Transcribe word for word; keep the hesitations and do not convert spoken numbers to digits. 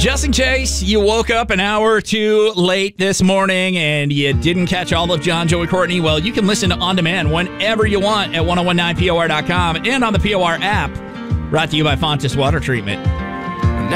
Just in case you woke up an hour or two late this morning and you didn't catch all of John, Joey, Courtney, well, you can listen on demand whenever you want at ten nineteen P O R dot com and on the P O R app. Brought to you by Fontis Water Treatment.